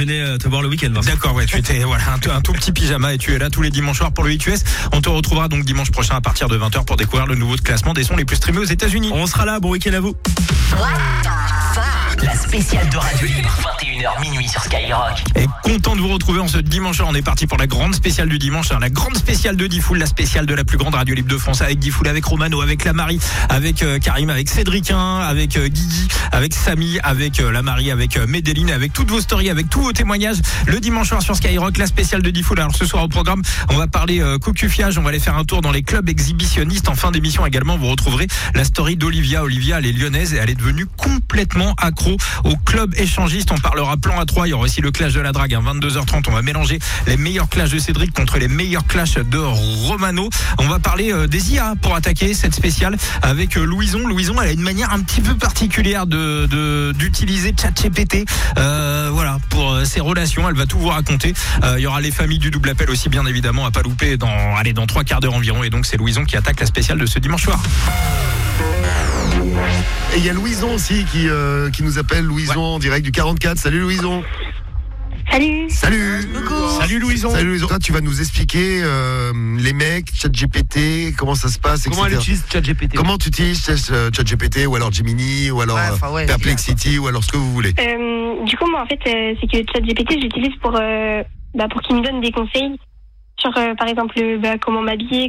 venais te voir le week-end, Vincent. D'accord, ouais, tu étais un tout petit pyjama et tu es là tous les dimanches soirs pour le IQS. On te retrouvera donc dimanche prochain à partir de 20h pour découvrir le nouveau classement des sons les plus streamés aux États-Unis. On sera là, bon week-end à vous. La spéciale de Radio Libre, 21h minuit sur Skyrock. Et content de vous retrouver en ce dimanche soir. On est parti pour la grande spéciale du dimanche, la grande spéciale de Diffoul, la spéciale de la plus grande radio libre de France, avec Diffoul, avec Romano, avec la Marie, avec Karim, avec Cédricin, avec Guigui, avec Samy, avec la Marie, avec Médeline, avec toutes vos stories, avec tous vos témoignages. Le dimanche soir sur Skyrock, la spéciale de Diffoul. Alors ce soir au programme, on va parler cocufiage, on va aller faire un tour dans les clubs exhibitionnistes. En fin d'émission également, vous retrouverez la story d'Olivia. Olivia, elle est lyonnaise et elle est devenue complètement accro au club échangiste. On parlera plan A3, il y aura aussi le clash de la drague, 22h30. On va mélanger les meilleurs clashs de Cédric contre les meilleurs clashs de Romano. On va parler des IA pour attaquer cette spéciale avec Louison. Louison, elle a une manière un petit peu particulière d'utiliser ChatGPT pour ses relations. Elle va tout vous raconter. Il y aura les familles du double appel aussi, bien évidemment, à pas louper dans 3 quarts d'heure environ. Et donc c'est Louison qui attaque la spéciale de ce dimanche soir. Et il y a Louison aussi qui nous appelle. Louison en direct du 44. Salut Louison. Salut. Salut Louison. Salut Louison. Toi, tu vas nous expliquer les mecs, ChatGPT, comment ça se passe, Comment elle utilise ChatGPT? Comment tu utilises ChatGPT ou alors Gemini ou alors Perplexity ou alors ce que vous voulez. Du coup, moi, en fait, c'est que ChatGPT, j'utilise pour qu'il me donne des conseils sur, par exemple, comment m'habiller,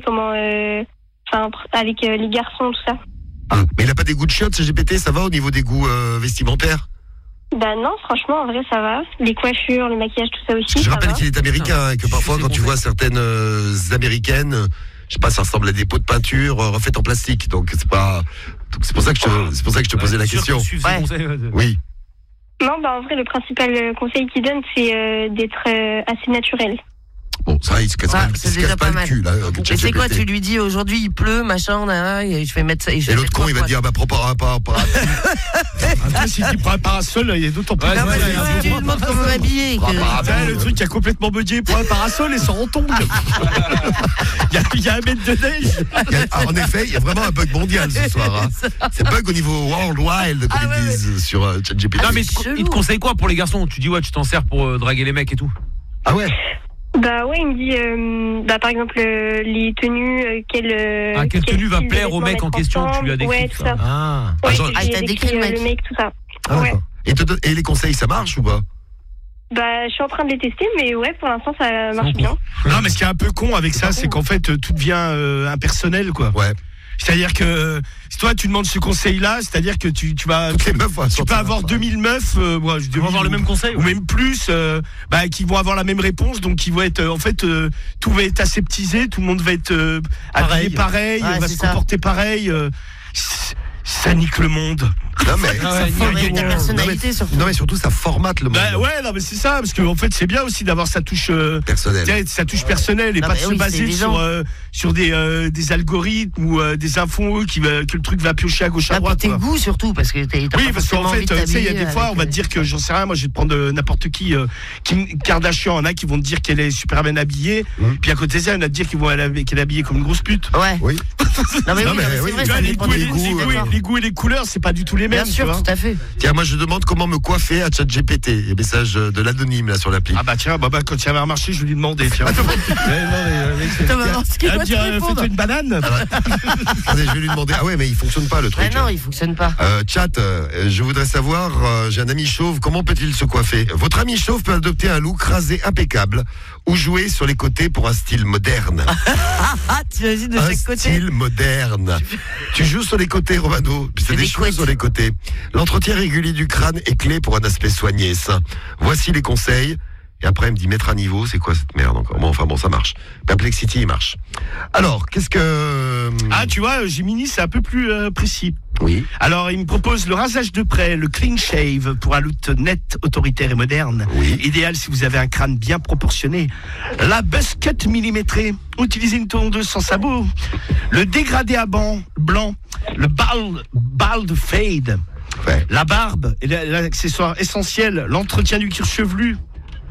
avec les garçons, tout ça. Ah, mais il n'a pas des goûts de chiottes, ChatGPT, ça va au niveau des goûts vestimentaires? Non, franchement, en vrai, ça va. Les coiffures, le maquillage, tout ça aussi. Je rappelle qu'il est américain et que parfois, quand tu vois certaines américaines, je sais pas, ça ressemble à des pots de peinture refaites en plastique. Donc c'est pour ça que je te posais la question. Oui. Non, en vrai, le principal conseil qu'il donne, c'est d'être assez naturel. Bon, ça, il se casse pas le cul, là. Et c'est quoi, tu lui dis aujourd'hui il pleut, machin, je vais mettre ça. Et l'autre con, il va te dire, prends un parasol. Si tu prends un parasol, il y a d'autant plus. Tu lui demandes comment m'habiller. Le truc qui a complètement bugué, prends un parasol et ça retombe. Il y a un mètre de neige. En effet, il y a vraiment un bug mondial ce soir. C'est bug au niveau worldwide, comme ils disent sur ChatGPT. Non, mais il te conseille quoi pour les garçons? Tu dis, tu t'en sers pour draguer les mecs et tout. Ah ouais? Il me dit, par exemple, les tenues, quelle tenue va plaire au mec en question, tu lui as décrit tout ça. T'as décrit le mec, tout ça. Et les conseils, ça marche ou pas? Je suis en train de les tester, mais pour l'instant, ça marche bien. Non, mais ce qui est un peu con avec ça, c'est qu'en fait, tout devient impersonnel, quoi. Ouais. C'est-à-dire que si toi tu demandes ce conseil-là, c'est-à-dire que tu vas avoir 2000 meufs qui vont avoir le même conseil ou même plus qui vont avoir la même réponse, donc qui vont être tout va être aseptisé, tout le monde va être habillé pareil, va se comporter pareil, ça nique le monde. Non mais ça formate ta personnalité surtout. Non mais surtout ça formate le monde. Non mais c'est ça, parce que en fait c'est bien aussi d'avoir sa touche personnelle et pas de se baser sur des algorithmes ou des infos que le truc va piocher à gauche à droite. Tes goûts surtout, parce que parce qu'en fait tu sais, il y a des fois on va te dire que j'en sais rien, moi je vais te prendre n'importe qui, Kim Kardashian, en a qui vont te dire qu'elle est super bien habillée, puis à côté de ça on va te dire qu'elle est habillée comme une grosse pute. Ouais. Oui. Non mais c'est vrai, ça dépend des goûts. Les goûts et les couleurs, c'est pas du tout les mêmes. Bien sûr, tout à fait. Tiens, moi je demande comment me coiffer à ChatGPT. Il y a un message de l'anonyme là sur l'appli. Ah tiens, quand il y avait un marché, je vais lui demander. Tiens. Fais-toi une banane. Attendez, je vais lui demander. Ah ouais, mais il fonctionne pas le truc. Non, il fonctionne pas. Chat, je voudrais savoir, j'ai un ami chauve, comment peut-il se coiffer? Votre ami chauve peut adopter un look rasé impeccable ou jouer sur les côtés pour un style moderne. T'imagines de chaque côté. Un style moderne. Tu joues sur les côtés, Romano. Puis c'est des cheveux sur les côtés. L'entretien régulier du crâne est clé pour un aspect soigné et sain. Voici les conseils. Et après, il me dit mettre à niveau, c'est quoi cette merde encore? Bon, enfin bon, ça marche. Perplexity, il marche. Alors, qu'est-ce que... tu vois, Gemini, c'est un peu plus précis. Oui. Alors, il me propose le rasage de près, le clean shave pour un look net, autoritaire et moderne. Oui. Idéal si vous avez un crâne bien proportionné. La buzz cut millimétrée. Utilisez une tondeuse sans sabot. Le dégradé à blanc. Le bald fade. Ouais. La barbe et l'accessoire essentiel. L'entretien du cuir chevelu.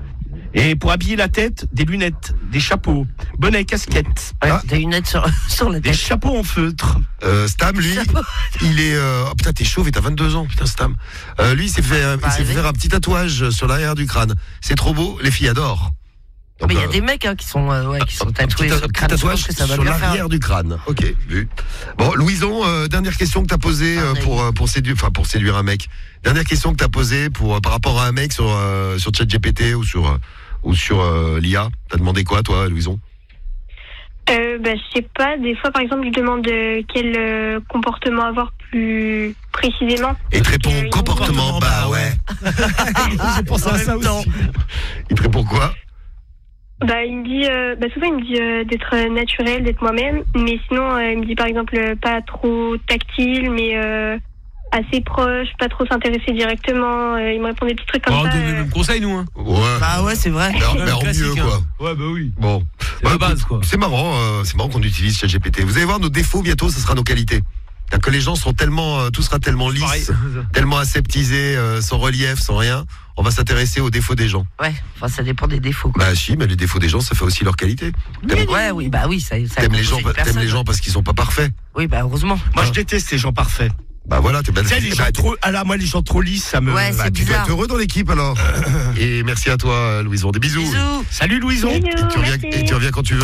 Et pour habiller la tête, des lunettes, des chapeaux, bonnet, casquette. Des lunettes sur la tête. Des chapeaux en feutre. Stam, lui, il est... Oh putain, t'es chauve et t'as 22 ans, putain, Stam. Lui, il s'est fait faire un petit tatouage sur l'arrière du crâne. C'est trop beau, les filles adorent. Donc, mais il y a des mecs qui sont tatoués sur le crâne. Tatouage que ça va sur l'arrière du crâne. Ok, vu. Bon, Louison, dernière question que t'as posée pour séduire un mec. Dernière question que t'as posée par rapport à un mec sur ChatGPT ou sur l'IA. T'as demandé quoi, toi, Louison? Je sais pas, des fois par exemple je demande quel comportement avoir plus précisément. Et il te répond comportement, bah ouais. J'ai pensé à ça aussi. Il te répond quoi? Il me dit, souvent il me dit d'être naturel, d'être moi-même, mais sinon il me dit par exemple pas trop tactile, mais assez proche, pas trop s'intéresser directement. Il me répond des petits trucs comme ça. On donne le même conseil, nous. Hein. Ouais. Bah ouais, c'est vrai. Mais en mieux, quoi. Ouais, bah oui. Bon. C'est la base, quoi. C'est marrant qu'on utilise ChatGPT. Vous allez voir, nos défauts, bientôt, ce sera nos qualités. C'est-à-dire que les gens seront tout sera tellement lisse, tellement aseptisé, sans relief, sans rien. On va s'intéresser aux défauts des gens. Ouais, enfin, ça dépend des défauts, quoi. Bah si, mais les défauts des gens, ça fait aussi leur qualité. T'aimes les gens parce qu'ils sont pas parfaits. Oui, bah heureusement. Moi, je déteste les gens parfaits. Bah voilà, les gens trop. Moi, les gens trop lisses, ça me. Ouais, c'est tu dois être heureux dans l'équipe alors. Et merci à toi, Louison. Des bisous. Salut, Louison. Et tu reviens quand tu veux.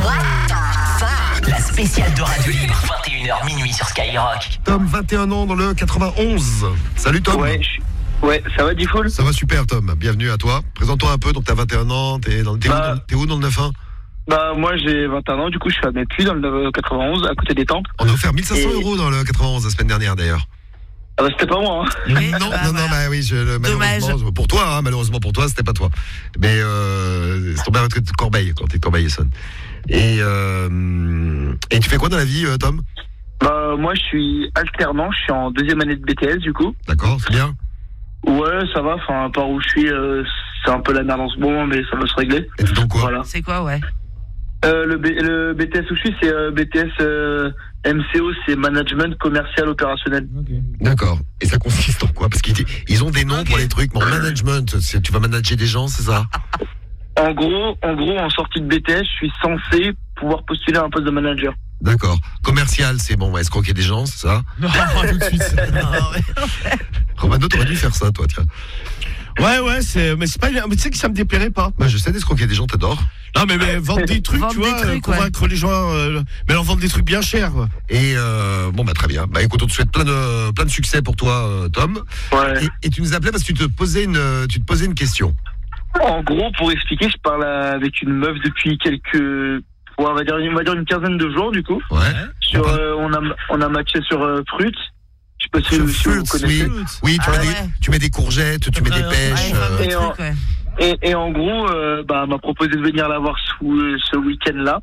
La spéciale de Radio Libre, 21h minuit sur Skyrock. Tom, 21 ans dans le 91. Salut Tom. Ouais, ça va Diffoul? Ça va super Tom, bienvenue à toi. Présente-toi un peu, donc t'as 21 ans, t'es où dans le 9-1? Moi j'ai 21 ans, du coup je suis à Mépuy dans le 91, à côté des Temples. On a offert 1500 € dans le 91 la semaine dernière d'ailleurs. Ah c'était pas moi hein. Non, malheureusement, pour toi, malheureusement pour toi, c'était pas toi. Mais c'est tombé à votre Corbeil, quand t'es de Corbeil-Essonne. Et tu fais quoi dans la vie, Tom? Moi je suis alternant, je suis en 2e année de BTS du coup. D'accord, c'est bien. Ouais, ça va, enfin, par où je suis, c'est un peu la merde en ce moment, mais ça va se régler. Et tu donc quoi? Voilà. C'est quoi, ouais? Le BTS où je suis, c'est BTS MCO, c'est Management Commercial Opérationnel. Okay. D'accord. Et ça consiste en quoi? Parce qu'ils ont des noms pour les trucs, mais en management, tu vas manager des gens, c'est ça? En gros, en sortie de BTS, je suis censé pouvoir postuler à un poste de manager. D'accord. Commercial, c'est bon, ouais, escroquer des gens, c'est ça? Non, tout de suite. Romano, t'aurais dû faire ça, toi, tiens. Ouais, mais c'est pas. Mais tu sais que ça me déplairait pas. Bah, je sais d'escroquer des gens, t'adores. Non, mais vendre des trucs, tu vois, convaincre les gens. Mais leur vendre des trucs bien chers, quoi. Et très bien. Bah, écoute, on te souhaite plein de succès pour toi, Tom. Ouais. Et tu nous appelais parce que tu te posais une question. En gros, pour expliquer, je parle avec une meuf depuis on va dire une quinzaine de jours, du coup. Ouais. On a matché sur Fruit. Je sais pas si vous connaissez. Oui, tu mets des courgettes, tu mets des pêches. Et en gros, m'a proposé de venir la voir ce week-end-là.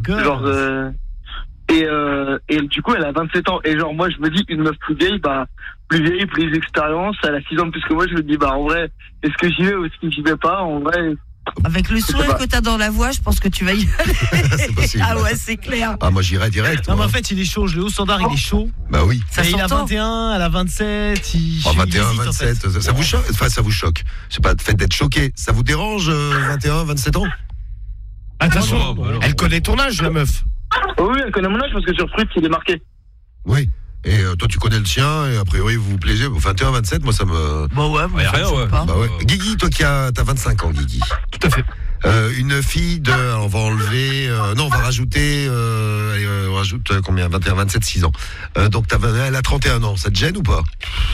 Et du coup, elle a 27 ans. Et genre, moi, je me dis, une meuf plus vieille, plus d'expérience. Elle a 6 ans de plus que moi. Je me dis, en vrai, est-ce que j'y vais ou est-ce que j'y vais pas? En vrai. Avec le sourire que t'as dans la voix, je pense que tu vas y aller. C'est possible. Ah ouais, c'est clair. Ah, moi, j'irai direct. Non, mais en fait, il est chaud. Je l'ai au standard, il est chaud. Bah oui. Ça il a 21, elle a 27. 21, 27. En fait. Ça vous choque? Enfin, ça vous choque. Je sais pas, le fait d'être choqué. Ça vous dérange, 21, 27 ans? Attention, elle connaît ton âge, la meuf. Oui, elle connaît mon âge parce que sur Fruit, il est marqué. Oui. Et toi, tu connais le sien, et a priori, vous vous plaisez. 21, 27, moi, ça me. Bah ouais, y a rien, ouais. Bah ouais. Guigui, toi t'as 25 ans, Guigui. Tout à fait. Une fille on va enlever. On va rajouter. On rajoute combien? 21, 27, 6 ans. Donc, elle a 31 ans. Ça te gêne ou pas?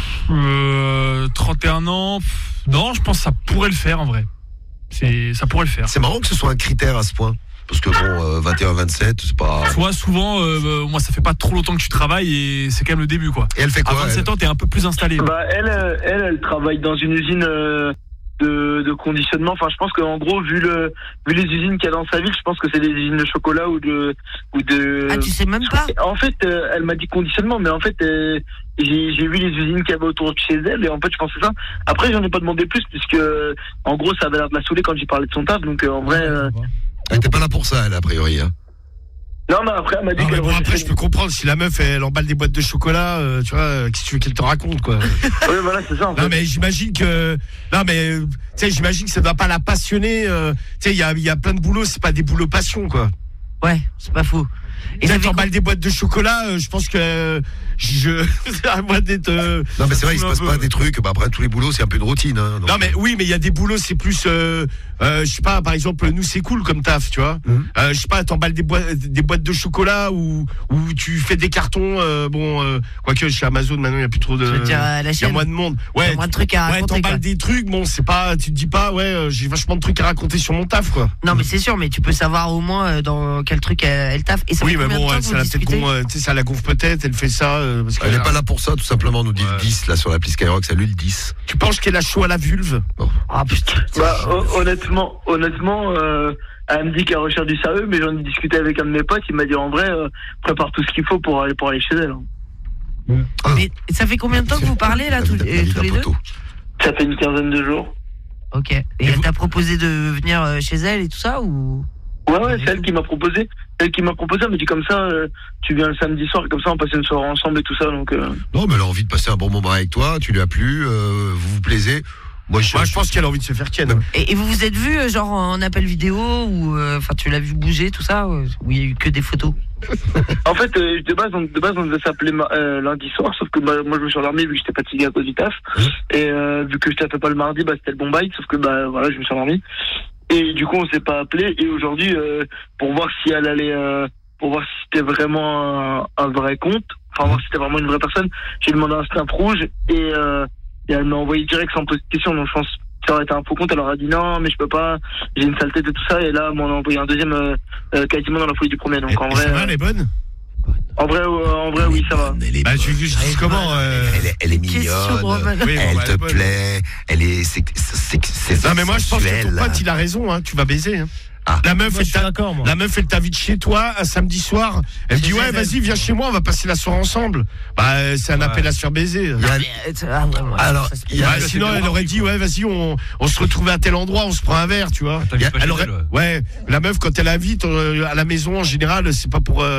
31 ans. Non, je pense que ça pourrait le faire, en vrai. Ça pourrait le faire. C'est marrant que ce soit un critère à ce point. Parce que 21, 27, c'est pas. Souvent, moi, ça fait pas trop longtemps que tu travailles et c'est quand même le début, quoi. Et elle fait quoi? À 27 ans, t'es un peu plus installé. Elle travaille dans une usine de conditionnement. Enfin, je pense qu'en gros, vu les usines qu'il y a dans sa ville, je pense que c'est des usines de chocolat ou de. Ah, tu sais même pas? En fait, elle m'a dit conditionnement, mais en fait, j'ai vu les usines qu'il y avait autour de chez elle et en fait, je pensais ça. Après, j'en ai pas demandé plus puisque, en gros, ça avait l'air de la saouler quand j'ai parlé de son taf. Donc, en vrai. Elle était pas là pour ça, elle, a priori. Hein. Non, mais après, elle m'a dit qu'elle bon, après, je peux comprendre si la meuf, elle emballe des boîtes de chocolat, tu vois, qu'est-ce que tu veux qu'elle te raconte, quoi. Oui, voilà, c'est ça. En fait. Non, mais j'imagine que, tu sais, j'imagine que ça doit pas la passionner. Tu sais, il y a plein de boulots, c'est pas des boulots passion, quoi. Ouais, c'est pas faux. Et là, t'emballes des boîtes de chocolat, je pense que à moi d'être. Non, mais c'est vrai, il se passe pas des trucs. Bah, après, tous les boulots, c'est un peu une routine. Hein, donc... Non, mais oui, mais il y a des boulots, c'est plus. Je sais pas, par exemple, nous, c'est cool comme taf, tu vois. Je sais pas, t'emballes des boîtes de chocolat ou tu fais des cartons. Quoique chez Amazon, maintenant, il y a plus trop de. Il y a moins de monde. Ouais, moins de trucs à raconter. Ouais, t'emballes des trucs, bon, c'est pas. Tu te dis pas, j'ai vachement de trucs à raconter sur mon taf, quoi. Non, mais c'est sûr, mais tu peux savoir au moins dans quel truc elle taffe. Et ça oui, mais bon, ça la gonfle peut-être, elle fait ça. Parce elle n'est pas là pour ça, tout simplement, nous dit le 10, là, sur l'appli Skyrock, ça lui le 10. Tu penses qu'elle a chaud à la vulve? Ah, putain. Bah, honnêtement, elle me dit qu'elle recherche du sérieux, mais j'en ai discuté avec un de mes potes, il m'a dit en vrai, prépare tout ce qu'il faut pour aller chez elle. Mais ça fait combien de temps que vous parlez, là, tous les deux? Ça fait une quinzaine de jours. Ok. Et elle t'a proposé de venir chez elle et tout ça, ou? Ouais, c'est elle qui m'a proposé. Elle me dit comme ça, tu viens le samedi soir, comme ça on passe une soirée ensemble et tout ça. Donc, Non, mais elle a envie de passer un bon moment avec toi, tu lui as plu, vous vous plaisez. Moi, je pense qu'elle a envie de se faire ken. Et vous vous êtes vu genre en appel vidéo ou tu l'as vu bouger tout ça ou il y a eu que des photos? En fait, de base on devait s'appeler lundi soir, sauf que moi je me suis endormi vu que j'étais fatigué à cause du taf. Et vu que je t'appelais pas le mardi, c'était le bon bail, sauf que voilà, je me suis endormi. Et du coup on s'est pas appelé, et aujourd'hui pour voir si elle allait pour voir si c'était vraiment un vrai compte, enfin voir si c'était vraiment une vraie personne, j'ai demandé un snap rouge et elle m'a envoyé direct sans poser de question. Donc je pense que ça aurait été un faux compte, elle aurait dit non mais je peux pas, j'ai une sale tête et tout ça, et là elle m'en a envoyé un deuxième quasiment dans la folie du premier. Donc en vrai ça va, elle est bonne? En vrai oui, ça va. Tu dis comment elle est mignonne, elle te plaît, elle est c'est non mais moi je pense que ton pote il a raison, hein, tu vas baiser, hein. La meuf, elle t'invite chez toi un samedi soir. Elle me dit ouais, vas-y, viens chez moi, on va passer la soirée ensemble. C'est un appel à se faire baiser. Alors, sinon elle aurait dit ouais, vas-y, on se retrouve à tel endroit, on se prend un verre, tu vois. Elle aurait, la meuf quand elle invite à la maison en général, c'est pas pour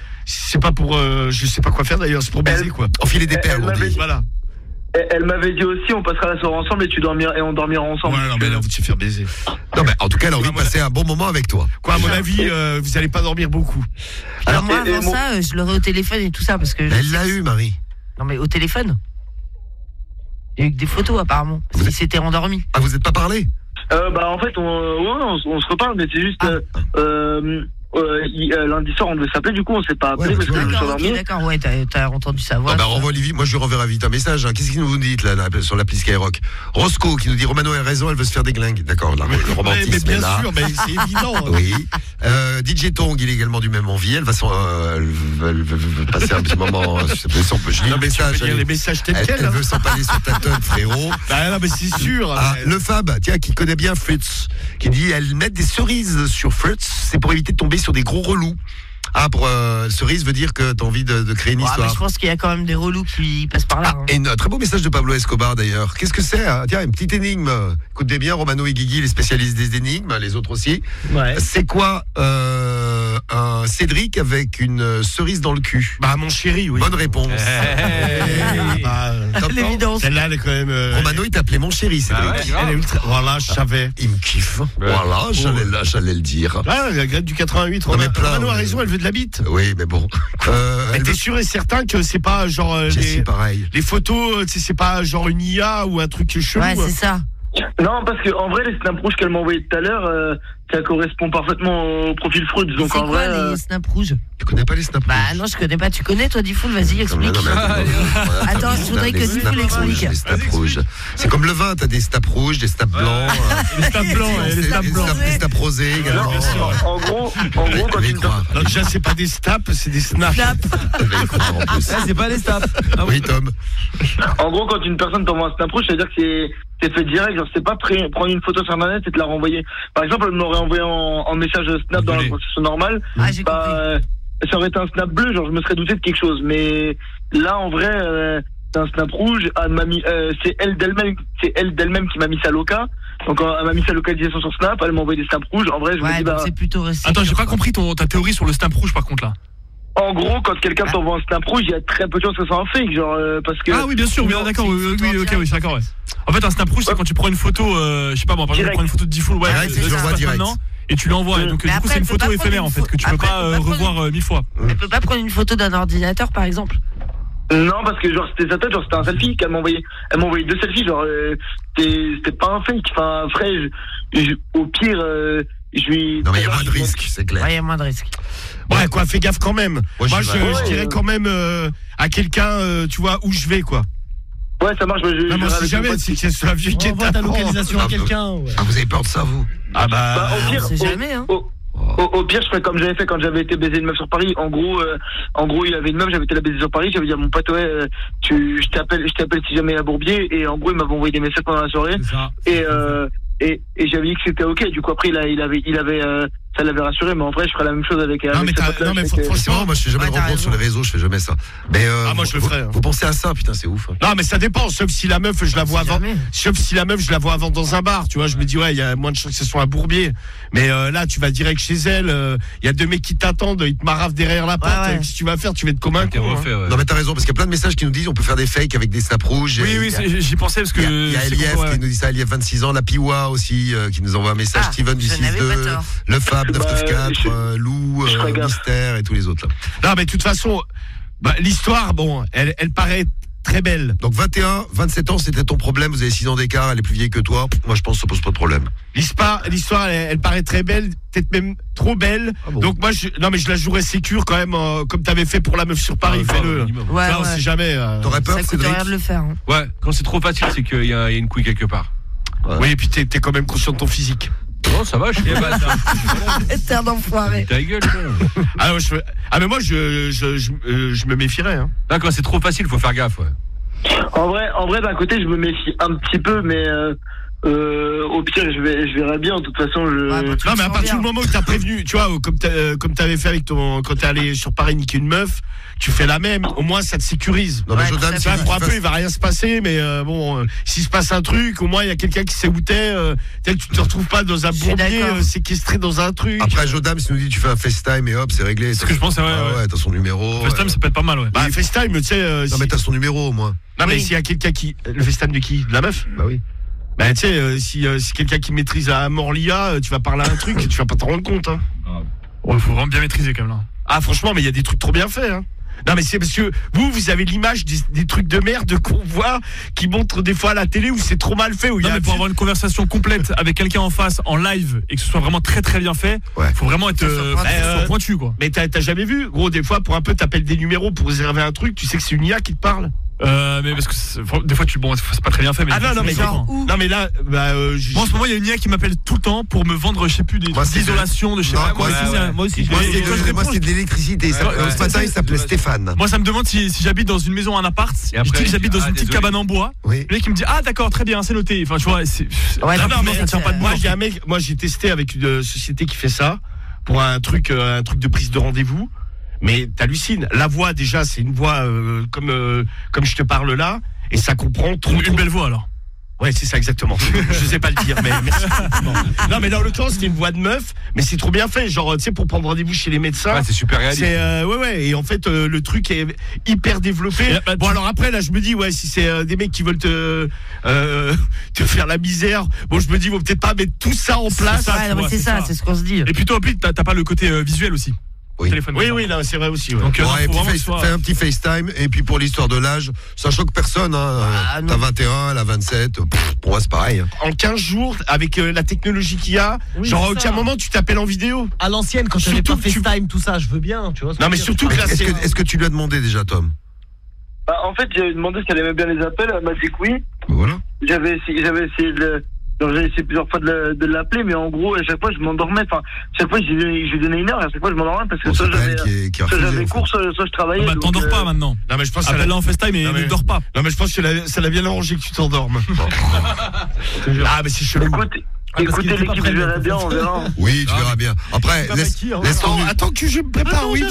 je sais pas quoi faire d'ailleurs, c'est pour baiser quoi. Enfiler des perles, on dit. Voilà. Elle m'avait dit aussi on passera la soirée ensemble et on dormira ensemble. Ouais, non mais elle a envie de se faire baiser. Non mais en tout cas elle a envie de passer un bon moment avec toi. Quoi, à mon avis, vous allez pas dormir beaucoup. Alors moi avant ça, je l'aurais au téléphone et tout ça parce que. Elle l'a eu, Marie. Non mais au téléphone. Il y a eu que des photos apparemment. Il s'était endormi. Ah, vous êtes pas parlé? En fait on se reparle, mais c'est juste lundi soir on devait s'appeler, du coup on s'est pas appelé parce que je me suis endormi. D'accord, ouais, t'as entendu sa voix. Renvoie Olivier, moi je lui renverrai vite un message. Qu'est-ce qu'il nous dit là sur l'appli Skyrock? Roscoe qui nous dit Romano a raison, elle veut se faire des glingues. D'accord, le romantisme mais bien est là. sûr, mais c'est évident. Oui. DJ Tong, il est également du même envie. Elle va passer un petit moment. Je lis le message. Les messages tels quels. Elle veut s'empaler sur ta teub, frérot. Non mais c'est sûr. Le Fab, tiens, qui connaît bien Fritz, qui dit elle met des cerises sur Fritz, c'est pour éviter de tomber sur des gros relous. Pour cerise veut dire que t'as envie de créer une histoire. Mais je pense qu'il y a quand même des relous qui passent par là. Et un très beau message de Pablo Escobar d'ailleurs. Qu'est-ce que c'est? Tiens, une petite énigme. Écoutez bien, Romano et Guigui, les spécialistes des énigmes, les autres aussi. Ouais. C'est quoi un Cédric avec une cerise dans le cul? Mon chéri, oui. Bonne réponse. L'évidence. Celle-là, elle est quand même. Romano, il t'appelait mon chéri, Cédric. Elle est ultra. Voilà, je savais. Il me kiffe. Voilà, j'allais le dire. La grève du 88. Romano a raison, elle veut de la bite. Oui, mais bon. Mais t'es sûr et certain que c'est pas genre les photos, c'est pas genre une IA ou un truc chelou? Ouais, c'est ça. Non, parce que en vrai, les snaps rouges qu'elle m'a envoyés tout à l'heure, ça correspond parfaitement au profil Freud. Donc en vrai. C'est quoi les snaps rouges? Tu connais pas les snaps rouges? Non, je connais pas. Tu connais toi, Diffoul? Vas-y, explique. Attends, je voudrais que Diffoul explique. Les snaps rouges. C'est comme le vin, t'as des snaps rouges, des snaps blancs. Les snaps blancs, les snaps blancs. Des snaps rosés également. En gros, quand une non, déjà, c'est pas des snaps, c'est des snaps. C'est pas des snaps. Oui, Tom. En gros, quand une personne t'envoie un snap rouge, ça veut dire que c'est fait direct, genre c'est pas prendre une photo sur internet et te la renvoyer. Par exemple, elle m'aurait envoyé en message snap dans la conversation normale. Ça aurait été un snap bleu, genre je me serais douté de quelque chose. Mais là, en vrai, c'est un snap rouge. C'est elle d'elle-même qui m'a mis sa loca. Donc elle m'a mis sa localisation sur Snap, elle m'a envoyé des snaps rouges. En vrai, je me dis bah. C'est plutôt resté. Attends, j'ai pas compris ta théorie sur le snap rouge par contre là. En gros, quand quelqu'un t'envoie un snap rouge, il y a très peu de chances que ça soit un fake, genre parce que. Ah oui, bien sûr, d'accord, oui, je suis d'accord, ouais. En fait, un snap rouge, c'est quand tu prends une photo, je sais pas moi, par exemple, tu prends une photo de D-Fool, ouais, maintenant, et tu l'envoies. Et donc, du coup, c'est une photo éphémère en fait que tu peux pas revoir 1000 fois. Elle peut pas prendre une photo d'un ordinateur, par exemple. Non, parce que genre c'était sa tête, genre c'était un selfie qu'elle m'a envoyé. Elle m'a envoyé 2 selfies, genre c'était pas un fake. Enfin, frère, au pire, je lui. Non mais il y a moins de risques, c'est clair. Ouais, il y a moins de risques. Ouais, quoi, fais gaffe quand même. Moi, je dirais quand même à quelqu'un, tu vois, où je vais, quoi. Ouais, ça marche. Non, mais si jamais, si c'est un vieux qui est ta localisation à quelqu'un. Ah, vous avez peur de ça, vous? Ah bah, au pire, c'est jamais, hein. Au pire, je ferais comme j'avais fait quand j'avais été baiser une meuf sur Paris. En gros, il y avait une meuf, j'avais été la baiser sur Paris. J'avais dit à mon pote, ouais, je t'appelle si jamais à Bourbier. Et en gros, il m'avait envoyé des messages pendant la soirée. Et j'avais dit que c'était ok. Du coup, après, il avait ça l'avait rassuré, mais en vrai, je ferais la même chose avec. Non, mais franchement, moi, je fais jamais de rencontre sur les réseaux, je fais jamais ça. Mais moi, je le ferais. Vous pensez à ça, putain, c'est ouf. Non, mais ça dépend. Sauf si la meuf, je la vois avant. Sauf si la meuf, je la vois avant dans un bar. Tu vois, je me dis, ouais, il y a moins de chances que ce soit un Bourbier. Mais là, tu vas direct chez elle. Il y a 2 mecs qui t'attendent. Ils te maravent derrière la porte. Qu'est-ce que tu vas faire? Tu vas être comme un con. Non, mais t'as raison, parce qu'il y a plein de messages qui nous disent on peut faire des fakes avec des snaps rouges. Oui, j'y pensais parce que. Il y a Elief qui nous dit ça, Elief 26 ans, la Piwa aussi, qui nous envoie un message, Steven du 6-2, le Fab 994. Lou, Mystère et tous les autres là. Non mais de toute façon, l'histoire, bon, elle paraît très belle. Donc 21, 27 ans, c'était ton problème. Vous avez 6 ans d'écart, elle est plus vieille que toi. Moi je pense que ça pose pas de problème. L'histoire elle paraît très belle, peut-être même trop belle. Ah bon. Donc moi je la jouerais sécure quand même, comme t'avais fait pour la meuf sur Paris. Fais-le. Ouais, on sait jamais. T'aurais peur, ça coûte rien de le faire. Hein. Ouais, quand c'est trop facile, c'est qu'il y a une couille quelque part. Ouais. Oui, et puis t'es quand même conscient de ton physique. Non, ça va, je sais pas. T'es un enfoiré. Ta gueule, mais moi, je me méfierais. Hein. D'accord, c'est trop facile, faut faire gaffe. Ouais. En vrai, d'un côté, je me méfie un petit peu, mais au pire, je verrai bien. De toute façon, non, mais à partir du moment où t'as prévenu, tu vois, comme t'avais fait avec quand t'es allé sur Paris niquer une meuf, tu fais la même. Au moins, ça te sécurise. Non, mais Jodam, pour un peu, il va rien se passer, mais s'il se passe un truc, au moins, il y a quelqu'un qui sait où t'es. Tu te retrouves pas dans un bourbier séquestré dans un truc. Après, Jodam, si nous dit tu fais un FaceTime et hop, c'est réglé. C'est ce que je pense, ouais, t'as son numéro. FaceTime, ça peut être pas mal, ouais. Bah, FaceTime, tu sais. Non, mais t'as son numéro au moins. Non, mais s'il y a quelqu'un qui. Le FaceTime de qui? De la meuf? Bah oui. Bah tu sais, si quelqu'un qui maîtrise à mort l'IA, tu vas parler à un truc et tu vas pas t'en rendre compte. Hein. Ouais, faut vraiment bien maîtriser quand même là. Ah franchement, mais il y a des trucs trop bien faits. Hein. Non mais c'est parce que vous avez l'image des trucs de merde qu'on voit qui montrent des fois à la télé où c'est trop mal fait. Où non mais pour avoir une conversation complète avec quelqu'un en face en live et que ce soit vraiment très très bien fait, faut vraiment être pointu quoi. Mais t'as jamais vu, gros, des fois pour un peu t'appelles des numéros pour réserver un truc, tu sais que c'est une IA qui te parle. Mais parce que des fois c'est pas très bien fait, mais non mais là moi en ce moment il y a une IA qui m'appelle tout le temps pour me vendre je sais plus des d'isolation de chez moi. Moi aussi c'est de l'électricité. Ce matin il s'appelait Stéphane. Moi ça me demande si j'habite dans une maison, un appart, je dis que j'habite dans une petite cabane en bois. Le mec il me dit ah d'accord très bien c'est noté. Enfin tu vois ça tient pas de moi j'ai testé avec une société qui fait ça pour un truc de prise de rendez-vous. Mais t'hallucines. La voix déjà, c'est une voix comme je te parle là, et ça comprend trop. Une belle voix alors. Ouais, c'est ça exactement. Je sais pas le dire, mais merci. Non, mais dans le cas, c'était une voix de meuf, mais c'est trop bien fait. Genre, tu sais, pour prendre rendez-vous chez les médecins. Ouais, c'est super réaliste. Ouais. Et en fait, le truc est hyper développé. Bon, alors après, là, je me dis, ouais, si c'est des mecs qui veulent te faire la misère, bon, je me dis, faut peut-être pas mettre tout ça en place. C'est ça, c'est ce qu'on se dit. Et puis toi, t'as pas le côté visuel aussi. Oui, là, c'est vrai aussi. Ouais. Donc, fais un petit FaceTime. Et puis pour l'histoire de l'âge, ça choque personne. Hein. T'as 21, elle a 27. Pour moi, c'est pareil. Hein. En 15 jours, avec la technologie qu'il y a, genre à aucun moment tu t'appelles en vidéo. À l'ancienne, quand j'avais pas FaceTime, tout ça, je veux bien. Tu vois. Non, mais surtout que là, est-ce que tu lui as demandé déjà, Tom? En fait, j'ai demandé si elle aimait bien les appels. Elle m'a dit que oui. Voilà. J'avais essayé j'ai essayé plusieurs fois de l'appeler, mais en gros, à chaque fois, je m'endormais. Enfin, chaque fois, je lui donnais 1 heure, et à chaque fois, je m'endormais parce que soit j'avais cours, soit je travaillais. Bah, t'endors pas maintenant. Non, mais je pense appelle-la en FaceTime et ne dors pas. Non, mais je pense que ça l'a bien arrangé que tu t'endormes. Ah, mais c'est chelou. Écoutez l'équipe, je verrai bien, on verra. Oui, tu verras bien. Après, laisse attends que je me prépare, oui.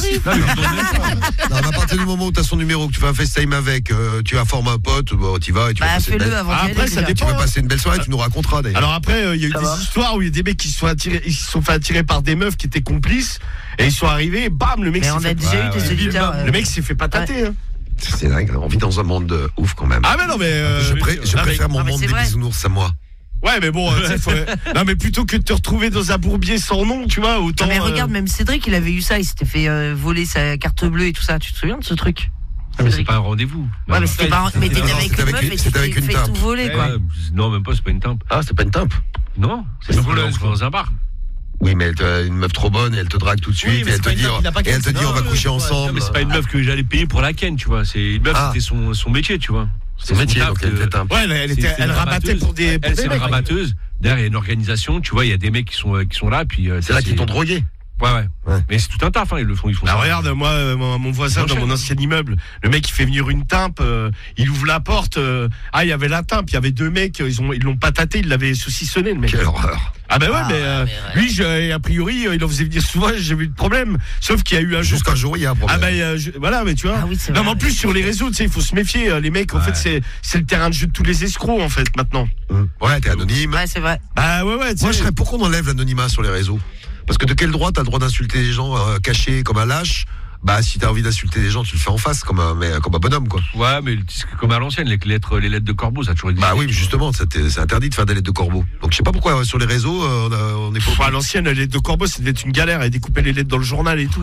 Non, à partir du moment où tu as son numéro, que tu fais un FaceTime avec, tu informes un pote, tu vas et tu vas passer une belle... Après, ça dépend. Tu vas passer une belle soirée, tu nous raconteras d'ailleurs. Alors après, il y a eu des histoires où il y a des mecs qui se sont fait attirer par des meufs qui étaient complices et ils sont arrivés, bam, le mec s'est fait... on a déjà eu des auditeurs. Le mec s'est fait patater. C'est dingue, on vit dans un monde de ouf quand même. Ah mais non mais... Je préfère mon monde des bisounours à moi. Ouais mais bon, non mais plutôt que de te retrouver dans un bourbier sans nom, tu vois, autant... Non mais regarde, même Cédric, il avait eu ça, il s'était fait voler sa carte bleue et tout ça, tu te souviens de ce truc? Ah mais c'est pas un rendez-vous. Ouais mais c'était pas... Mais t'étais avec une meuf et tu t'es fait tout voler quoi. Non même pas, c'est pas une timpe. Ah c'est pas une timpe? Non, c'est une voleuse dans un bar. Oui, mais une meuf trop bonne, elle te drague tout de suite, et elle te dit on va coucher ensemble. Mais c'est pas une meuf que j'allais payer pour la ken, tu vois. C'est une meuf, c'était son métier, tu vois. Son métier, donc elle fait un... Ouais, elle rabattait pour des... C'est une rabatteuse. Derrière, il y a une organisation, tu vois, il y a des mecs qui sont là, puis... C'est là qu'ils t'ont drogué. Ouais. Mais c'est tout un taf, ils le font. Ah, regarde, moi, mon voisin dans mon ancien immeuble, le mec il fait venir une timpe, il ouvre la porte, il y avait la timpe, il y avait deux mecs, ils l'ont pataté, ils l'avaient saucissonné le mec. Quelle horreur. Ah bah ouais, lui, a priori, il en faisait venir souvent, j'ai vu de problème. Sauf qu'il y a eu un jour. Juste un jour, il y a un problème. Ah bah voilà, mais tu vois. Non, mais en plus sur les réseaux, tu sais, il faut se méfier. Les mecs, en fait, c'est le terrain de jeu de tous les escrocs, en fait, maintenant. Ouais, t'es anonyme. Ouais, c'est vrai. Bah ouais. Moi, je serais pour qu'on enlève l'anonymat sur les réseaux. Parce que de quel droit t'as le droit d'insulter les gens cachés comme un lâche? Bah si t'as envie d'insulter les gens, tu le fais en face comme un bonhomme quoi. Ouais, mais comme à l'ancienne, les lettres de corbeau, ça a toujours existé. Bah oui, mais justement, c'est interdit de faire des lettres de corbeau. Donc je sais pas pourquoi sur les réseaux on est pas. À l'ancienne, les lettres de corbeau, c'était une galère, et découper les lettres dans le journal et tout.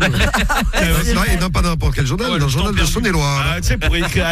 Et non pas n'importe quel journal, dans le journal de Saône-et-Loire. Tu sais,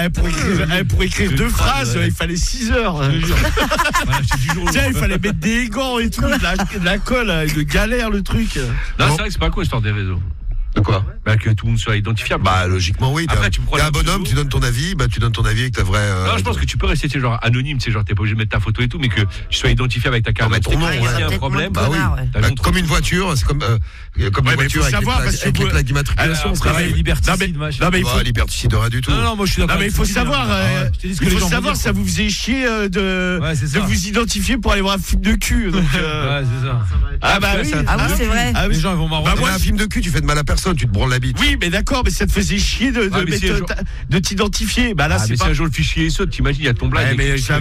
pour écrire deux phrases, il fallait 6 heures. Tiens, il fallait mettre des gants et tout, de la colle, de galère le truc. Non, c'est vrai que c'est pas cool l'histoire des réseaux. De quoi? Bah que tout le monde soit identifiable. Bah logiquement oui. Après, t'es un bonhomme, tu donnes ton avis, tu donnes ton avis avec ta vraie. Non, je pense que tu peux rester genre anonyme, genre t'es pas obligé de mettre ta photo et tout, mais que tu sois identifiable avec ta carte. Ton nom, il y a un problème. Bah oui. Comme une voiture, c'est comme une voiture avec les plaques d'immatriculation. Liberticide, machin. Liberticide rien du tout. Non, moi je suis d'accord. Non mais il faut savoir, ça vous faisait chier de vous identifier pour aller voir un film de cul. Ouais, c'est ça. Ah bah oui. Ah oui, c'est vrai. Les gens ils vont m'arrêter. Bah moi un film de cul, tu fais de mal à personne, tu te branles la bite. Oui, mais d'accord, mais ça te faisait chier de t'identifier. Bah là, c'est pas un jour le fichier saute, t'imagines, il y a ton blague.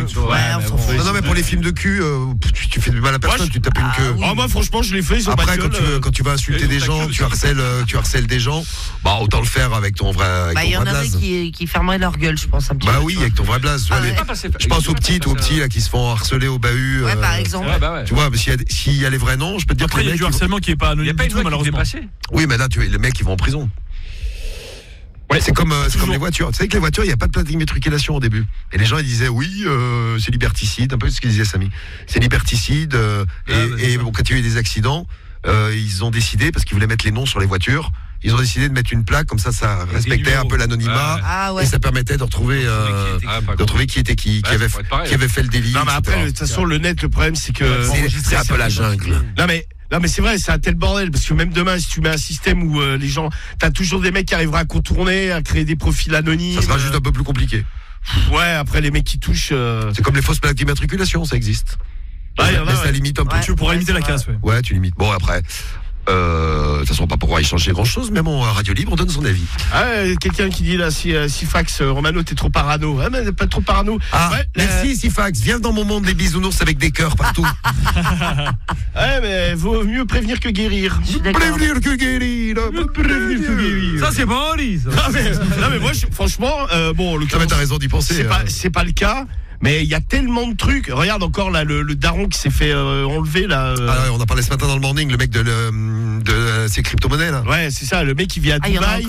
Non, mais pour les films de cul, tu fais du mal à personne, tu tapes une queue. Moi, franchement, je l'ai fait. Après, quand tu vas insulter des gens, tu harcèles des gens, bah autant le faire avec ton vrai. Bah il y en avait qui fermeraient leur gueule, je pense un petit peu. Bah oui, avec ton vrai blaze. Je pense aux petites ou aux petits là qui se font harceler au bahut. Ouais, par exemple. Tu vois, s'il y a les vrais noms, je peux te dire que il y a du harcèlement qui est pas anonyme du tout, malheureusement. Oui, mais là, les mecs, ils vont en prison. Ouais, c'est comme les voitures. Tu sais que les voitures, il n'y a pas de plaque d'immatriculation au début. Et les gens, ils disaient, oui, c'est liberticide, un peu ce qu'ils disaient, Samy. C'est liberticide. Et bon, quand il y a eu des accidents, ils ont décidé, parce qu'ils voulaient mettre les noms sur les voitures, ils ont décidé de mettre une plaque, comme ça respectait un peu l'anonymat. Et ça permettait de retrouver qui était qui avait fait le délit. Non, mais après, de toute façon, le net, le problème, c'est que. C'est un peu la jungle. Non mais c'est vrai, c'est un tel bordel, parce que même demain, si tu mets un système où les gens, t'as toujours des mecs qui arriveront à contourner, à créer des profils anonymes. Ça sera juste un peu plus compliqué. Ouais, après les mecs qui touchent. C'est comme les fausses plaques d'immatriculation, ça existe. Ça limite un peu. Tu pourras limiter la casse, ouais, tu limites. Bon après. Ça sera pas pour y changer grand chose, mais bon, à Radio Libre, on donne son avis. Quelqu'un qui dit là, Sifax, Romano, t'es trop parano. Mais pas trop parano. Merci Sifax, viens dans mon monde des bisounours avec des cœurs partout. Mais vaut mieux prévenir que guérir. Prévenir que guérir. Ça c'est bon, Lise. Non mais moi, franchement, bon, t'as raison d'y penser. C'est pas le cas. Mais il y a tellement de trucs. Regarde encore là le daron qui s'est fait enlever là. On a parlé ce matin dans le morning, le mec de ces crypto-monnaies là. Ouais, c'est ça, le mec qui vit à Dubaï.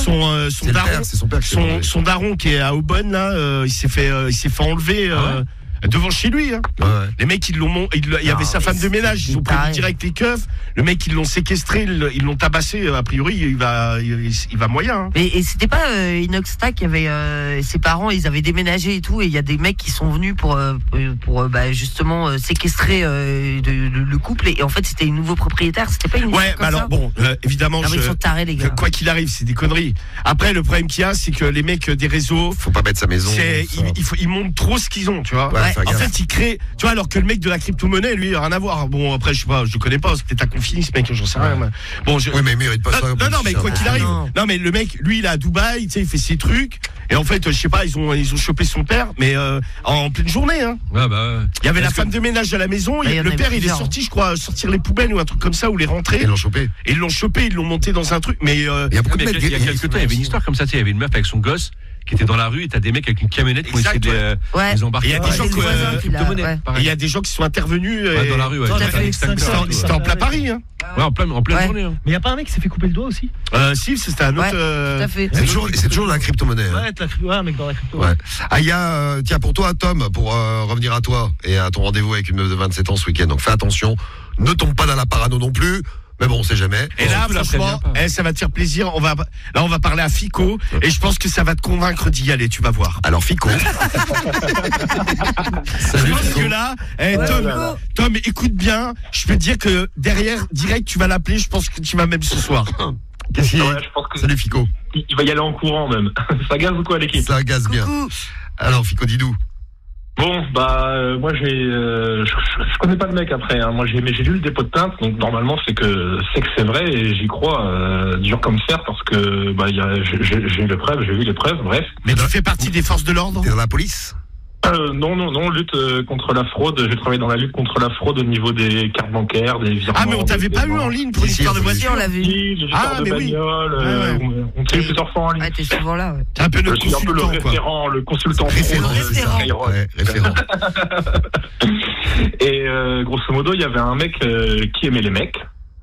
Son daron qui est à Aubonne là, il s'est fait enlever. Devant chez lui, hein. Les mecs il y avait sa femme de ménage, ils ont pris direct les keufs. Le mec ils l'ont séquestré, ils l'ont tabassé. A priori il va moyen. Hein. Et c'était pas Inoxta qui avait ses parents, ils avaient déménagé et tout, et il y a des mecs qui sont venus pour justement séquestrer le couple, et en fait c'était un nouveau propriétaire, c'était pas une. Ouais, bah alors bon, évidemment, ils sont tarés les gars. Quoi qu'il arrive, c'est des conneries. Après le problème qu'il y a, c'est que les mecs des réseaux, faut pas mettre sa maison. Ils montrent trop ce qu'ils ont, tu vois. En fait, il crée, tu vois, alors que le mec de la crypto-monnaie, lui, rien à voir. Bon, après, je sais pas, je connais pas, c'est peut-être à confiner, ce mec, j'en sais rien. Bon, oui, mais il mérite pas ça. Non, mais quoi qu'il arrive. Non, mais le mec, lui, il est à Dubaï, tu sais, il fait ses trucs. Et en fait, je sais pas, ils ont chopé son père, mais en pleine journée. Hein. Ouais, bah. Il y avait la femme de ménage à la maison. Le père, il est sorti, je crois, sortir les poubelles ou un truc comme ça, ou les rentrer. Ils l'ont chopé. Et ils l'ont chopé, ils l'ont monté dans un truc. Mais il y a beaucoup de mecs. Il y a quelques temps, il y avait une histoire comme ça. Tu sais, il y avait une meuf avec son gosse qui était dans la rue et t'as des mecs avec une camionnette qui ont essayé de les embarquer. Il y a des gens il y a des gens qui sont intervenus dans la rue. C'était en plein Paris. Hein. Ouais, en pleine journée. Mais il y a pas un mec qui s'est fait couper le doigt aussi? Si, c'était un autre. Tout à fait. C'est toujours dans la crypto-monnaie. Ouais, un mec dans la crypto. Ouais. Ah, il y a, tiens, pour toi, Tom, pour revenir à toi et à ton rendez-vous avec une meuf de 27 ans ce week-end. Donc fais attention, ne tombe pas dans la parano non plus. Mais bon, on sait jamais. Et là, franchement, ça va te faire plaisir. On va parler à Fico, et je pense que ça va te convaincre d'y aller. Tu vas voir. Alors, Fico. Salut, parce que là, Tom, écoute bien. Je peux te dire que derrière, direct, tu vas l'appeler. Je pense que tu vas même ce soir. Qu'est-ce qu'il y a? Salut, Fico. Il va y aller en courant même. Ça gaze ou quoi, l'équipe? Ça gaze bien. Alors, Fico, dis-nous. Bon, moi je connais pas le mec après. Hein. Moi j'ai lu le dépôt de plainte, donc normalement c'est que c'est vrai et j'y crois dur comme fer parce que j'ai les preuves, j'ai vu les preuves, bref. Mais tu fais partie des forces de l'ordre? T'es dans la police? Non, lutte contre la fraude. J'ai travaillé dans la lutte contre la fraude au niveau des cartes bancaires, des virements. Ah, mais on t'avait pas eu en ligne pour l'histoire de voiture? On l'avait vu. Ah, mais oui. On t'a eu plusieurs fois en ligne. Ouais, t'es souvent là, ouais. T'es un peu Je suis un peu le référent, le consultant. Référent. Et grosso modo, il y avait un mec qui aimait les mecs.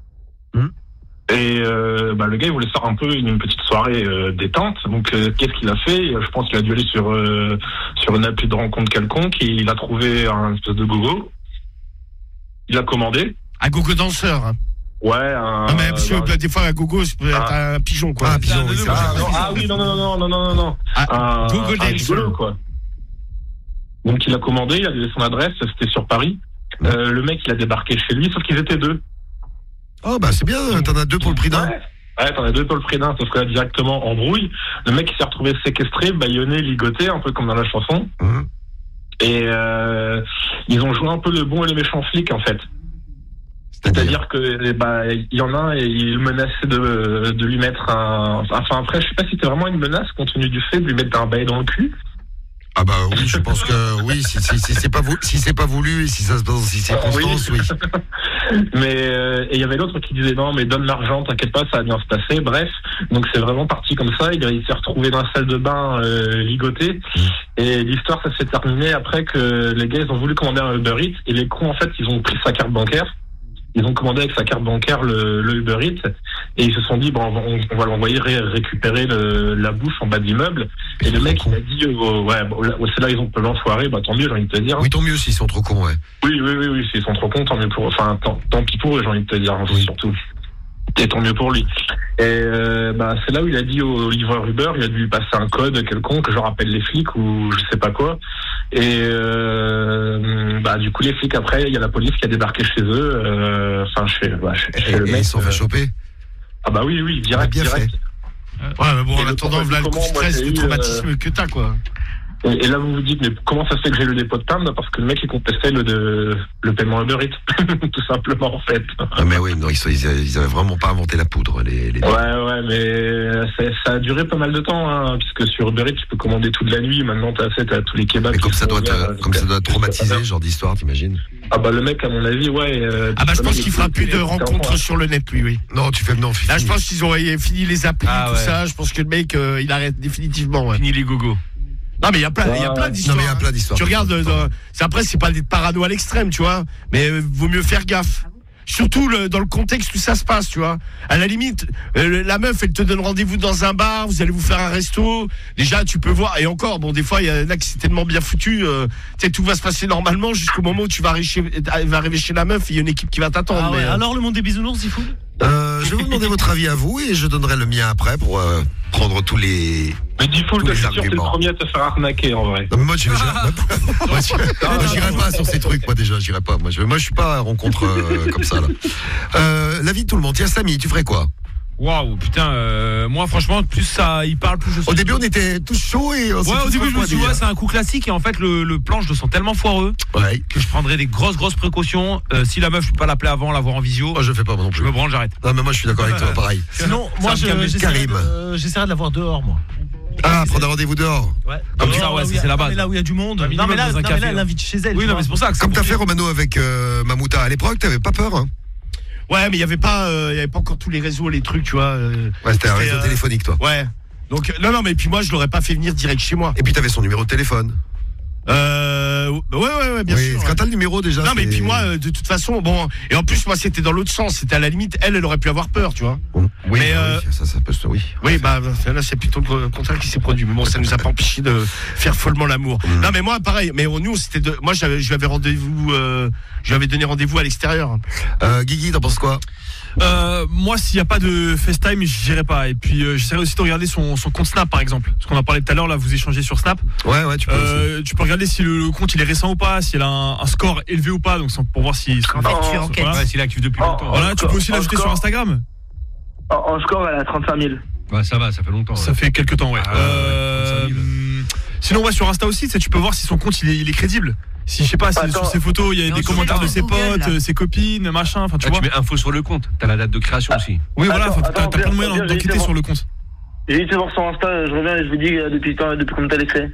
Et le gars il voulait faire un peu une petite soirée détente. Donc qu'est-ce qu'il a fait? Je pense qu'il a dû aller sur une appli de rencontre quelconque et il a trouvé un espèce de gogo. Il a commandé. Un gogo danseur. Ouais. Non mais parce que des fois un gogo c'est un pigeon quoi. Un pigeon. Oui non. Un gogo danseur quoi. Donc il a commandé, il a donné son adresse, c'était sur Paris. Le mec il a débarqué chez lui, sauf qu'ils étaient deux. Oh bah c'est bien, t'en as deux pour le prix d'un. Ouais, t'en as deux pour le prix d'un, sauf que là directement embrouille. Le mec il s'est retrouvé séquestré, bâillonné, ligoté, un peu comme dans la chanson. Et ils ont joué un peu le bon et le méchant flic en fait. C'est-à-dire que il y en a un et il menaçait de lui mettre enfin après je sais pas si c'était vraiment une menace compte tenu du fait de lui mettre un bail dans le cul. Ah bah oui, je pense que oui, si c'est pas voulu et si ça se passe dans ces circonstances, oui. Mais et il y avait l'autre qui disait non mais donne l'argent, t'inquiète pas, ça va bien se passer. Bref, donc c'est vraiment parti comme ça. Il s'est retrouvé dans la salle de bain ligoté et l'histoire ça s'est terminé après que les gars ils ont voulu commander un Uber Eats et les cons en fait ils ont pris sa carte bancaire. Ils ont commandé avec sa carte bancaire le Uber Eats et ils se sont dit on va l'envoyer récupérer la bouffe en bas de l'immeuble. Et le mec il a dit c'est là ils ont l'enfoiré, tant mieux j'ai envie de te dire. Oui tant mieux s'ils sont trop cons ouais. Oui s'ils sont trop cons tant mieux pour tant pis pour eux j'ai envie de te dire surtout. Et tant mieux pour lui. Et c'est là où il a dit au livreur Uber, il a dû lui passer un code quelconque, genre appelle les flics ou je sais pas quoi. Et du coup les flics après, il y a la police qui a débarqué chez eux, chez le mec. Ils se sont fait choper. Ah bah oui, direct. Fait. Ouais mais bon en attendant voilà le coup de stress, le traumatisme que t'as quoi. Et là, vous vous dites, mais comment ça se fait que j'ai le dépôt de plainte? Parce que le mec, il contestait le paiement Uber Eats. Tout simplement, en fait. Ah, mais oui, non, ils avaient vraiment pas inventé la poudre, les Ouais, mais ça a duré pas mal de temps, hein, puisque sur Uber Eats, tu peux commander toute la nuit. Maintenant, t'as tous les kebabs. Mais comme ça doit traumatiser, ce genre d'histoire, t'imagines? Ah, le mec, à mon avis, ouais. je pense qu'il fera plus de rencontres sur le net, lui, oui. Non, Là, je pense qu'ils auraient fini les applis, tout ça. Je pense que le mec, il arrête définitivement, ouais. Fini les gogos. Non mais il y a plein d'histoires. Tu regardes après c'est pas des parano à l'extrême, tu vois, mais vaut mieux faire gaffe. Surtout dans le contexte où ça se passe, tu vois. À la limite, la meuf, elle te donne rendez-vous dans un bar, vous allez vous faire un resto. Déjà, tu peux voir. Et encore, des fois, il y en a qui c'est tellement bien foutu. Tout va se passer normalement jusqu'au moment où tu vas arriver chez la meuf. Il y a une équipe qui va t'attendre. Ah ouais, alors le monde des bisounours, il faut. Je vais vous demander votre avis à vous et je donnerai le mien après pour prendre tous les. Mais Diffoul, t'es sûr que t'es le premier à te faire arnaquer en vrai. Non, mais moi, j'irai pas sur ces trucs, moi déjà, j'irai pas. Moi, je suis pas à rencontre comme ça là. L'avis de tout le monde. Tiens, Samy, tu ferais quoi? Waouh, putain, moi franchement, plus ça, il parle, plus je suis. Au début, on était tous chauds et ouais, au début, je me suis dit, c'est un coup classique et en fait, le plan, je le sens tellement foireux que je prendrais des grosses précautions. Si la meuf, je peux pas l'appeler avant, la voir en visio. Oh, je fais pas moi non plus. Je me branle, j'arrête. Non, mais moi, je suis d'accord avec toi, pareil. Sinon, moi, j'essaierai de la voir dehors, moi. Ah, prendre un rendez-vous dehors. Ouais. Comme ça, ouais, c'est la base. Là où il y a du monde. Non, mais là, elle l'invite chez elle. Oui, non, mais c'est pour ça. Comme t'as fait Romano avec Mamouta à l'époque, t'avais pas peur, hein? Ouais, mais il y avait pas encore tous les réseaux, les trucs, tu vois. Ouais, c'était un réseau téléphonique, toi. Ouais. Donc non, mais puis moi, je l'aurais pas fait venir direct chez moi. Et puis t'avais son numéro de téléphone. Ouais, bien sûr. Quand t'as le numéro déjà. Non, mais puis moi, de toute façon, bon, et en plus, moi, c'était dans l'autre sens. C'était à la limite, elle aurait pu avoir peur, tu vois. Oui, mais ça peut se. Oui. Oui, bah là, c'est plutôt le contraire qui s'est produit. Mais bon, ça nous a pas empêché de faire follement l'amour. Non, mais moi, pareil. Mais nous, c'était moi, je lui avais rendez-vous. Je lui avais donné rendez-vous à l'extérieur. Guigui, t'en penses quoi? Moi, s'il n'y a pas de FaceTime, j'irai pas. Et puis, j'essaierai aussi de regarder son compte Snap, par exemple. Parce qu'on en parlait tout à l'heure, là, vous échangez sur Snap. Ouais, tu peux. Tu peux regarder si le compte il est récent ou pas, s'il a un score élevé ou pas, donc pour voir si. S'il est actif depuis longtemps. Voilà, tu peux aussi l'ajouter sur Instagram. En score, elle a 35 000. Ouais, ça va, ça fait longtemps. Ça fait quelques temps, ouais. Sinon, ouais, sur Insta aussi, tu peux voir si son compte il est crédible. Si je sais pas, si sur ses photos il y a des commentaires de ses potes, ses copines, machin, enfin tu vois. Tu mets info sur le compte, t'as la date de création aussi. Oui, voilà, t'as plein de moyens d'enquêter sur le compte. J'ai été voir son Insta, je reviens et je vous dis depuis combien t'as laissé.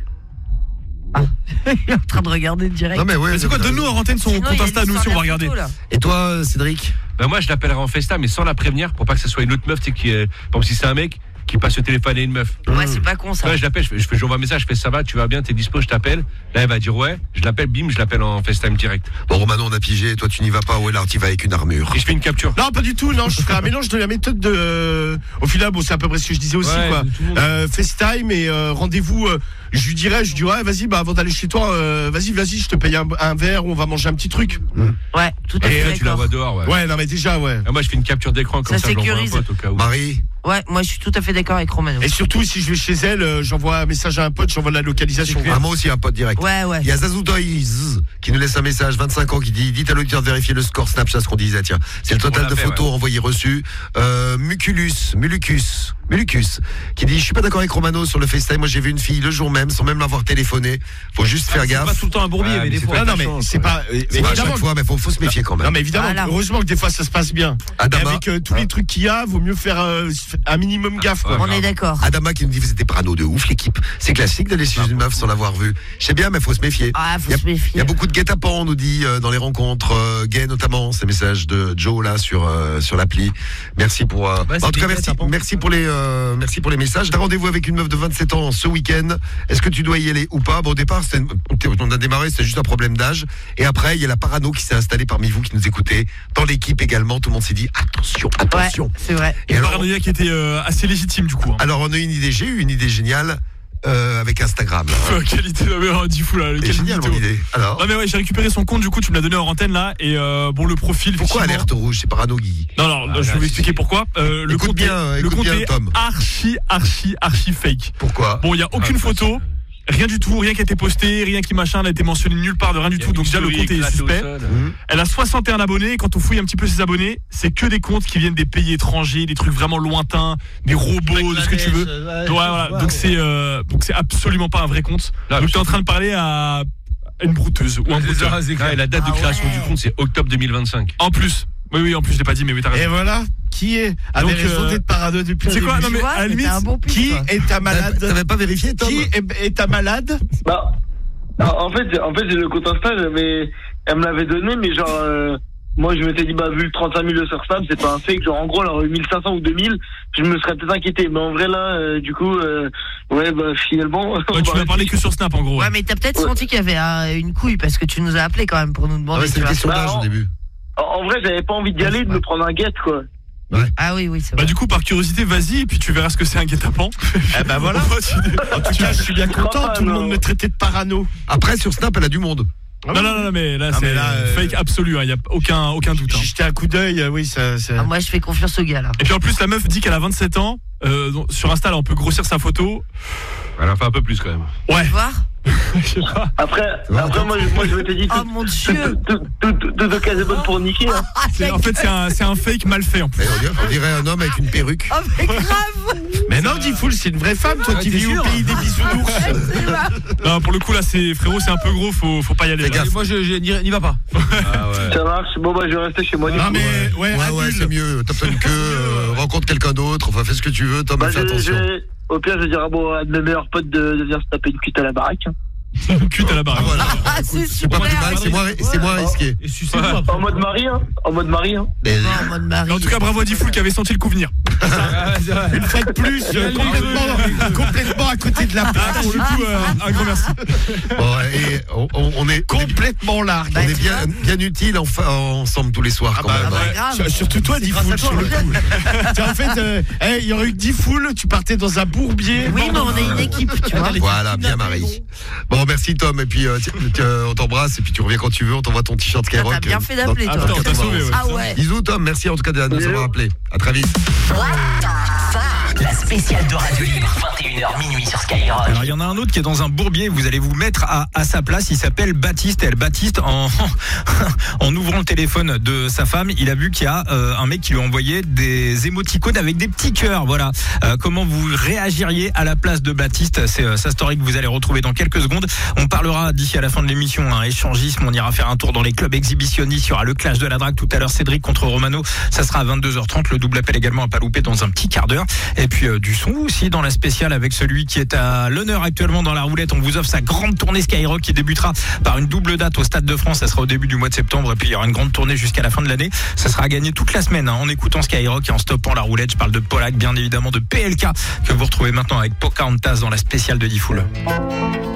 Il est en train de regarder direct. Non mais ouais. C'est quoi, donne-nous en antenne son compte Insta, nous aussi on va regarder. Et toi, Cédric? Bah moi je l'appellerai en FaceTime mais sans la prévenir pour pas que ça soit une autre meuf, tu sais, qui par exemple si c'est un mec qui passe le téléphone à une meuf. Ouais, c'est pas con ça. Ouais, je l'appelle, j'envoie un message, je fais ça va, tu vas bien, t'es dispo, je t'appelle. Là, elle va dire ouais, je l'appelle, bim, je l'appelle en FaceTime direct. Bon, Romano, on a pigé, toi tu n'y vas pas, ou alors tu vas avec une armure. Et je fais une capture. Non, pas du tout, non, je ferai un mélange de la méthode de. Au final, bon, c'est à peu près ce que je disais aussi, quoi. FaceTime et rendez-vous. Je lui dirais, vas-y, bah avant d'aller chez toi, vas-y, je te paye un verre, on va manger un petit truc. Ouais, tout à fait. Et tu la vois dehors, ouais. Ouais, non, mais déjà, ouais. Et moi, je fais une capture d'écran comme ça, j'envoie un pote au cas où. Marie. Ouais, moi je suis tout à fait d'accord avec Romano. Et surtout, si je vais chez elle, j'envoie un message à un pote, j'envoie la localisation. Moi aussi, un pote direct. Ouais. Il y a Zazoutoy qui nous laisse un message, 25 ans, qui dit dites à l'auditeur de vérifier le score Snapchat, ce qu'on disait, tiens. C'est le total de photos envoyées reçues. Mulucus, qui dit je suis pas d'accord avec Romano sur le FaceTime. Moi, j'ai vu une fille le jour même, sans même l'avoir téléphonée. Faut juste faire gaffe. C'est pas tout le temps un bourbier, mais des fois. Non, mais c'est pas. C'est pas à chaque fois, mais faut se méfier quand même. Non, mais évidemment, heureusement que des fois ça se passe bien. Adama, avec tous les trucs qu'il y a, vaut mieux faire un minimum gaffe, quoi. On est d'accord. Adama qui nous dit vous étiez parano de ouf l'équipe. C'est classique d'aller chez une meuf sans l'avoir vue. Je sais bien, mais faut se méfier. Ah, faut se méfier. Il y a beaucoup de guet-apens, on nous dit dans les rencontres gays notamment. Ces messages de Joe là sur l'appli. Merci pour. En tout cas, merci pour les messages. T'as rendez-vous avec une meuf de 27 ans ce week-end. Est-ce que tu dois y aller ou pas? Bon, au départ, on a démarré, c'était juste un problème d'âge. Et après, il y a la parano qui s'est installée parmi vous qui nous écoutez. Dans l'équipe également, tout le monde s'est dit attention. Ouais, c'est vrai. Et alors, paranoïa qui était assez légitime du coup. Alors, on a j'ai eu une idée géniale. Avec Instagram. Quelle idée, du fou là. Quelle génial mon idée. Alors. Non mais ouais, j'ai récupéré son compte, du coup tu me l'as donné en antenne là et bon le profil. Pourquoi alerte rouge? C'est parano Guy. Non, je vais vous expliquer pourquoi. Le compte est archi fake. Pourquoi? Bon, il y a aucune photo. Rien du tout, rien qui a été posté, rien qui machin, n'a été mentionné nulle part de rien du tout. Donc déjà le compte est suspect. Elle a 61 abonnés. Quand on fouille un petit peu ses abonnés, c'est que des comptes qui viennent des pays étrangers, des trucs vraiment lointains, des robots, de ce que tu veux. Voilà. Donc c'est absolument pas un vrai compte. Donc tu es en train de parler à une brouteuse ou un brouteur. Et la date de création du compte c'est octobre 2025. En plus. Oui, en plus je l'ai pas dit, mais t'as raison. Et voilà, qui est avait raison d'être parano depuis le début. C'est quoi? Non mais à la limite, qui est ta malade? T'avais pas vérifié, Tom? Qui est ta malade? Bah, en fait, j'ai le compte Insta, mais elle me l'avait donné, mais genre, moi je m'étais dit, bah, vu le 35 000 sur Snap, c'est pas un fake, genre en gros, elle aurait eu 1500 ou 2000, je me serais peut-être inquiété, mais en vrai là, du coup, ouais, bah, finalement. Ouais, tu m'as parlé que sur Snap en gros. Ouais, mais t'as peut-être senti qu'il y avait une couille, parce que tu nous as appelé quand même pour nous demander. Ah ouais, c'était une question d'âge au début. En vrai, j'avais pas envie d'y aller, de me prendre un guet, quoi. Ouais. Ah oui, c'est vrai. Bah du coup, par curiosité, vas-y, et puis tu verras ce que c'est un guet-apens. Eh ben voilà. En tout cas, je suis bien content, tout le monde me traitait de parano. Après, sur Snap, elle a du monde. Non, mais là, c'est fake absolu, il n'y a aucun doute. J'ai jeté un coup d'œil, oui, ça. Ah, moi, je fais confiance au gars, là. Et puis en plus, la meuf dit qu'elle a 27 ans. Sur Insta, là, on peut grossir sa photo. Elle en fait un peu plus quand même. Ouais. Tu vois ? Après, moi je m'étais dit. Oh mon Dieu. Toute occasion est bonne pour niquer. En fait, c'est un fake mal fait en plus. On dirait un homme avec une perruque. Oh mais grave. Mais non, Diffoul, c'est une vraie femme, toi qui vis au pays des bisounours. Non, pour le coup là, c'est un peu gros, faut pas y aller. Moi, je n'y va pas. Ça marche. Bon bah je vais rester chez moi. Non mais ouais, c'est mieux. Tape une queue, rencontre quelqu'un d'autre. Enfin, fais ce que tu veux. Tom, fais attention. Au pire, je vais dire à un de mes meilleurs potes de venir se taper une cuite à la baraque. Cuite à la baraque. Voilà. C'est pas plus mal, c'est moins risqué. En mode mari, hein. En mode mari. En mode mari. En tout cas, bravo à Diffoul qui avait senti le coup venir. Une fois de plus, complètement à côté de la plaque. Pour le coup, un grand merci. Bon, et on est complètement large. On est bien utile ensemble tous les soirs quand même. Surtout toi, Diffoul, sur le coup. En fait, il y aurait eu Diffoul, tu partais dans un bourbier. Oui, mais on est une équipe, tu vois. Voilà, bien Marie. Bon, merci Tom, et puis on t'embrasse, et puis tu reviens quand tu veux, on t'envoie ton t-shirt Skyrock. T'as bien fait d'appeler, toi. T'as sauvé, ouais. Ah ouais. Bisous Tom, merci en tout cas de nous avoir appelés. À très vite. La spéciale de Radio Libre, 21h minuit sur Skyrock. Alors il y en a un autre qui est dans un bourbier, vous allez vous mettre à sa place, il s'appelle Baptiste. Et Baptiste, en ouvrant le téléphone de sa femme, il a vu qu'il y a un mec qui lui a envoyé des émoticônes avec des petits cœurs. Voilà. Comment vous réagiriez à la place de Baptiste? C'est sa story que vous allez retrouver dans quelques secondes. On parlera d'ici à la fin de l'émission, échangisme, on ira faire un tour dans les clubs exhibitionnistes, il y aura le clash de la drague tout à l'heure, Cédric contre Romano, ça sera à 22h30, le double appel également à pas louper dans un petit quart d'heure. Et puis du son aussi dans la spéciale avec celui qui est à l'honneur actuellement dans la roulette. On vous offre sa grande tournée Skyrock qui débutera par une double date au Stade de France. Ça sera au début du mois de septembre et puis il y aura une grande tournée jusqu'à la fin de l'année. Ça sera à gagner toute la semaine en écoutant Skyrock et en stoppant la roulette. Je parle de Polak, bien évidemment de PLK que vous retrouvez maintenant avec Pocahontas dans la spéciale de Diffoul.